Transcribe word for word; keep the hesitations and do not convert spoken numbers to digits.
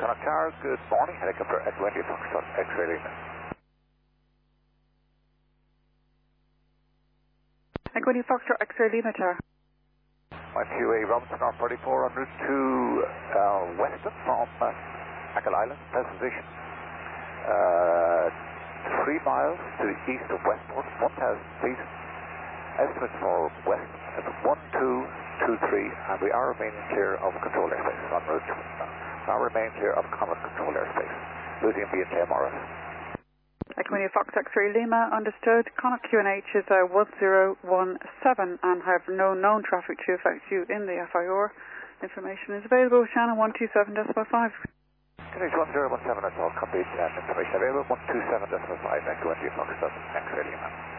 Connacht Towers, good morning. Helicopter at Wendy Foxtrot, X-ray Lima. Equity Foxtrot, X-ray Lima Tower. My Q A Robinson, R forty-four en route to uh, Weston from uh, Ackle Island, present position. Uh, three miles to the east of Westport, one thousand feet. Estimate for West at one two two three, and we are remaining clear of control airspace en route. Uh, now remain clear of common control airspace. Losing B and K M R S. Equity Fox X-ray Lima, understood. Connacht Q N H is uh, one zero one seven and have no known traffic to affect you in the F I R. Information is available. Shannon one two seven point five. Q N H one zero one seven, that's all complete and information available. one two seven point five, Echo India Fox X-ray Lima.